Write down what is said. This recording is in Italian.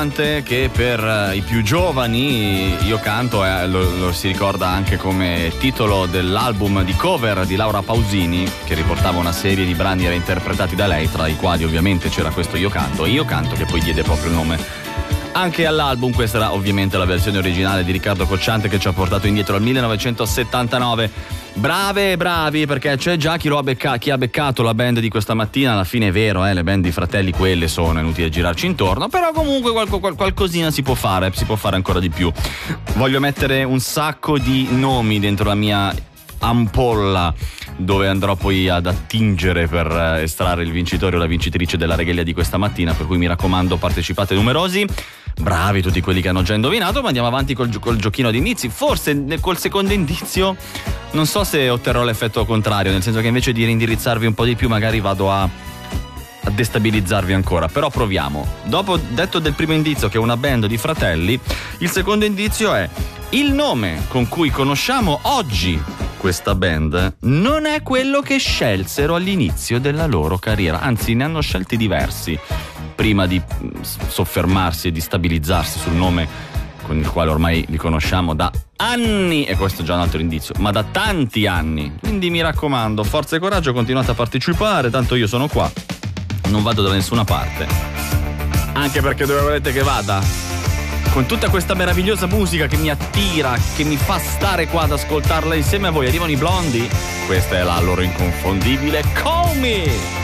che per i più giovani Io canto lo si ricorda anche come titolo dell'album di cover di Laura Pausini, che riportava una serie di brani reinterpretati da lei, tra i quali ovviamente c'era questo Io canto, che poi diede proprio il nome anche all'album. Questa era ovviamente la versione originale di Riccardo Cocciante, che ci ha portato indietro al 1979. Brave e bravi, perché c'è già chi ha beccato la band di questa mattina. Alla fine è vero, le band di fratelli quelle sono, è inutile girarci intorno, però comunque qualcosina si può fare ancora di più. Voglio mettere un sacco di nomi dentro la mia ampolla, dove andrò poi ad attingere per estrarre il vincitore o la vincitrice della regalia di questa mattina, per cui mi raccomando, partecipate numerosi. Bravi tutti quelli che hanno già indovinato, ma andiamo avanti col giochino di indizi. Forse col secondo indizio non so se otterrò l'effetto contrario, nel senso che invece di reindirizzarvi un po' di più magari vado a destabilizzarvi ancora, però proviamo. Dopo detto del primo indizio, che è una band di fratelli, il secondo indizio è: il nome con cui conosciamo oggi questa band non è quello che scelsero all'inizio della loro carriera, anzi ne hanno scelti diversi prima di soffermarsi e di stabilizzarsi sul nome con il quale ormai li conosciamo da anni, e questo è già un altro indizio, ma da tanti anni. Quindi mi raccomando, forza e coraggio, continuate a partecipare, tanto io sono qua, non vado da nessuna parte, anche perché dove volete che vada? Con tutta questa meravigliosa musica che mi attira, che mi fa stare qua ad ascoltarla insieme a voi. Arrivano i Blondie, questa è la loro inconfondibile Call Me.